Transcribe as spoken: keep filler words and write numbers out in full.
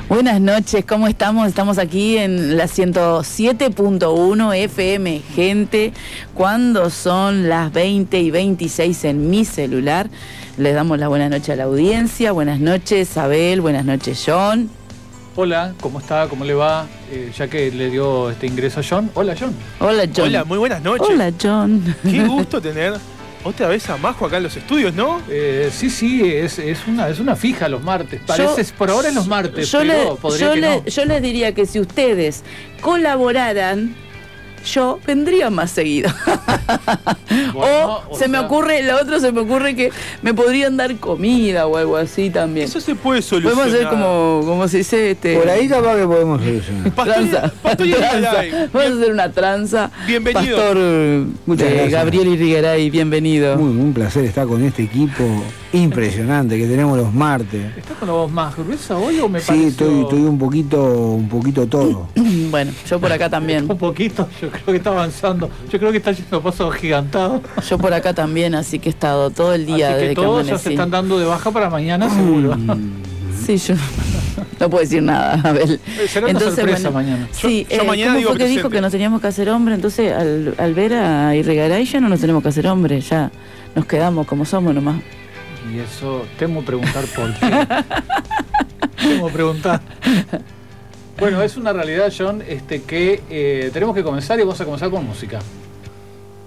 Buenas noches, ¿cómo estamos? Estamos aquí en la ciento siete punto uno F M, gente. Cuando son las veinte y veintiséis en mi celular, les damos la buena noche a la audiencia. Buenas noches, Abel. Buenas noches, John. Hola, ¿cómo está? ¿Cómo le va? Eh, ya que le dio este ingreso a John. Hola, John. Hola, John. Hola, muy buenas noches. Hola, John. Qué gusto tener otra vez a Majo acá en los estudios, ¿no? Eh, sí, sí, es, es, una, es una fija los martes. Parece, Yo- por ahora es los martes, yo pero le- podría yo que le- no. yo les diría que si ustedes colaboraran, yo vendría más seguido. Bueno, o o se me sea- ocurre, lo otro se me ocurre que me podrían dar comida o algo así también. Eso se puede solucionar. Podemos hacer como, como se dice, este. Por ahí capaz que podemos solucionar. Pastor, tranza. Pastor Tranza. Irigaray, Vamos a hacer una tranza. Bienvenido. Pastor Muchas eh, gracias. Gabriel Irigaray, bienvenido. Muy, un placer estar con este equipo impresionante que tenemos los martes. ¿Está con la voz más gruesa hoy o me Sí, pareció estoy, estoy un poquito, un poquito todo. Bueno, yo por acá también. un poquito? Yo creo que está avanzando. Yo creo que está yendo paso gigantado. Yo por acá también, así que he estado todo el día Así que desde que todos ya se amanecí. están dando de baja para mañana, seguro. Sí, yo no puedo decir nada, Abel. Será una sorpresa mañana. Sí, Yo- yo eh, mañana ¿cómo digo fue que dijo presente. que nos teníamos que hacer hombre? Entonces, al, al ver a Irregaray ya no nos tenemos que hacer hombre, ya nos quedamos como somos nomás. Y eso, temo preguntar por qué. Temo preguntar. Bueno, es una realidad, John, este, que eh, tenemos que comenzar y vamos a comenzar con música.